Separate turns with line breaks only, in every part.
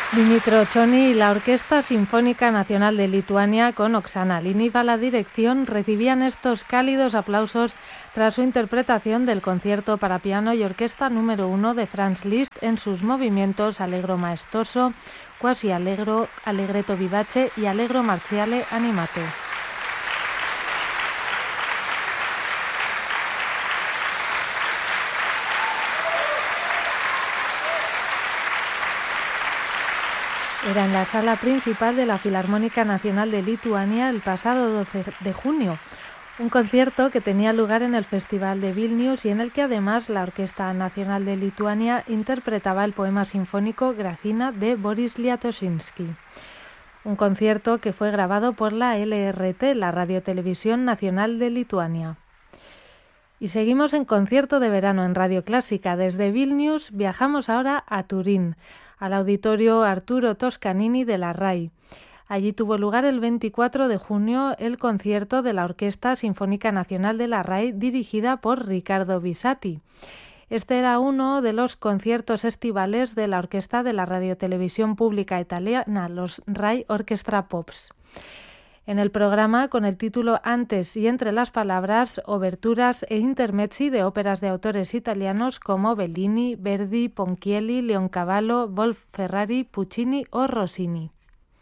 Dmytro Choni y la Orquesta Sinfónica Nacional de Lituania, con Oksana Liniv a la dirección, recibían estos cálidos aplausos tras su interpretación del concierto para piano y orquesta número 1 de Franz Liszt en sus movimientos Allegro maestoso, Quasi allegro, Allegretto vivace y Allegro marziale animato. Era en la sala principal de la Filarmónica Nacional de Lituania el pasado 12 de junio, un concierto que tenía lugar en el Festival de Vilnius y en el que además la Orquesta Nacional de Lituania interpretaba el poema sinfónico Gracina de Boris Liatoshinsky. Un concierto que fue grabado por la LRT, la Radiotelevisión Nacional de Lituania. Y seguimos en concierto de verano en Radio Clásica. Desde Vilnius viajamos ahora a Turín, al auditorio Arturo Toscanini de la RAI. Allí tuvo lugar el 24 de junio el concierto de la Orquesta Sinfónica Nacional de la RAI, dirigida por Riccardo Bisatti. Este era uno de los conciertos estivales de la orquesta de la Radiotelevisión Pública Italiana, los RAI Orchestra Pops. En el programa, con el título Antes y entre las palabras, oberturas e intermezzi de óperas de autores italianos como Bellini, Verdi, Ponchielli, Leoncavallo, Wolf Ferrari, Puccini o Rossini.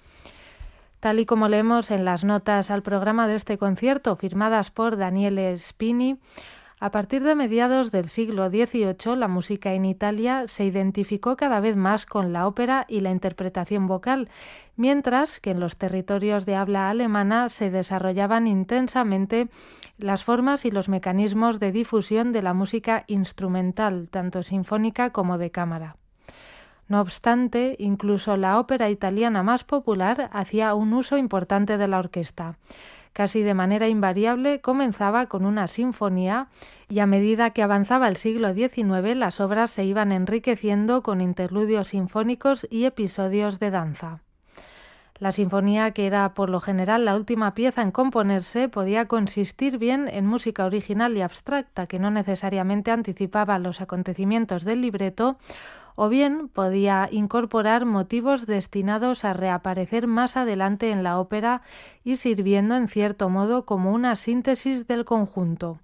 Tal y como leemos en las notas al programa de este concierto, firmadas por Daniele Spini, a partir de mediados del siglo XVIII, la música en Italia se identificó cada vez más con la ópera y la interpretación vocal, mientras que en los territorios de habla alemana se desarrollaban intensamente las formas y los mecanismos de difusión de la música instrumental, tanto sinfónica como de cámara. No obstante, incluso la ópera italiana más popular hacía un uso importante de la orquesta. Casi de manera invariable comenzaba con una sinfonía y a medida que avanzaba el siglo XIX las obras se iban enriqueciendo con interludios sinfónicos y episodios de danza. La sinfonía, que era por lo general la última pieza en componerse, podía consistir bien en música original y abstracta, que no necesariamente anticipaba los acontecimientos del libreto, o bien podía incorporar motivos destinados a reaparecer más adelante en la ópera y sirviendo en cierto modo como una síntesis del conjunto.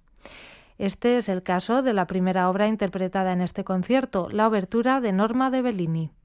Este es el caso de la primera obra interpretada en este concierto, la obertura de Norma de Bellini.